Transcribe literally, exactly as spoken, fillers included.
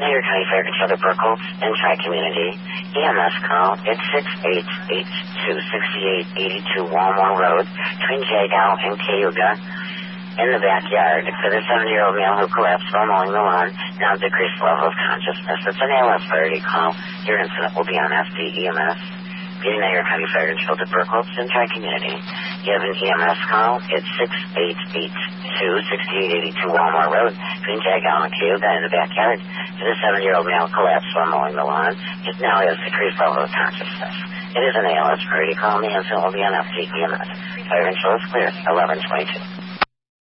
Mayor County Fire Control to Brookholz and Tri-Community. E M S call at six eight eight two, six eight eight two Walmart Road between Jagow and Cayuga in the backyard for the seventy-year-old male who collapsed while mowing the lawn, now decreased level of consciousness. It's an A L S priority call. Your incident will be on F D E M S. Getting Mayor County Fire Control to Brookholz and Tri-Community. You have an E M S call at six eight eight two, six eight eight two Walmart Road between Jagow and Cayuga in the backyard for the seventy-year-old male collapsed while mowing the lawn. It now has decreased level of consciousness. It is an A L S priority call, and the incident will be on F D E M S. Fire Control is clear, eleven twenty-two.